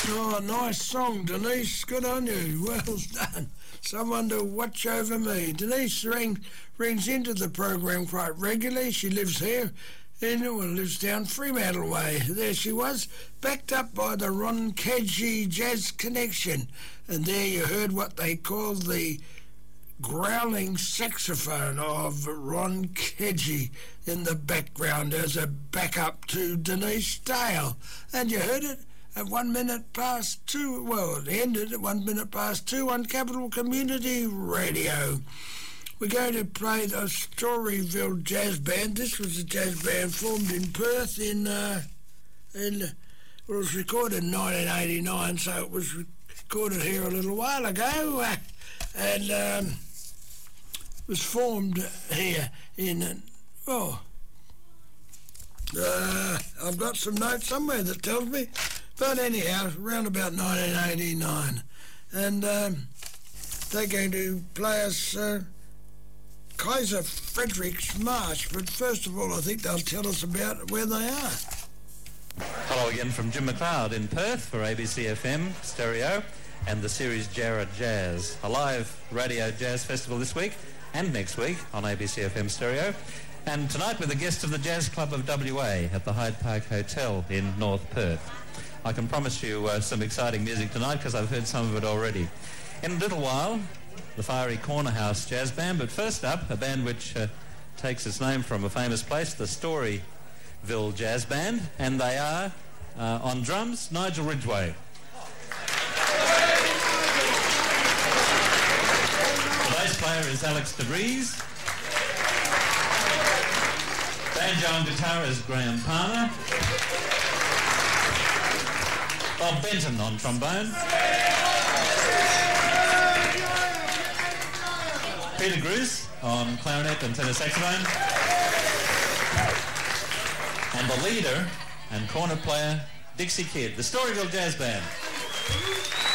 Oh, nice song, Denise. Good on you. Well done. Someone to watch over me. Denise rings into the program quite regularly. She lives here. Lives down Fremantle Way. There she was, backed up by the Ron Kedgie Jazz Connection. And there you heard what they call the growling saxophone of Ron Kedgie in the background as a backup to Denise Dale. And you heard it at 1 minute past 2. Well, it ended at 1 minute past 2 on Capital Community Radio. We're going to play the Storyville Jazz Band. This was a jazz band formed in Perth it was recorded in 1989, so it was recorded here a little while ago, and was formed here in, I've got some notes somewhere that tells me, but anyhow, around about 1989, and they're going to play us Kaiser Frederick's March, but first of all I think they'll tell us about where they are. Hello again from Jim McLeod in Perth for ABC FM Stereo and the series Jarrah Jazz, a live radio jazz festival this week and next week on ABC FM Stereo, and tonight with a guest of the Jazz Club of WA at the Hyde Park Hotel in North Perth. I can promise you some exciting music tonight because I've heard some of it already. In a little while, the Fiery Corner House Jazz Band, but first up, a band which takes its name from a famous place, the Storyville Jazz Band, and they are, on drums, Nigel Ridgway. The bass player is Alex DeVries. Banjo and guitar is Graham Palmer. Bob Benton on trombone. Peter Gruss on clarinet and tenor saxophone. And the leader and cornet player, Dixie Kidd, the Storyville Jazz Band.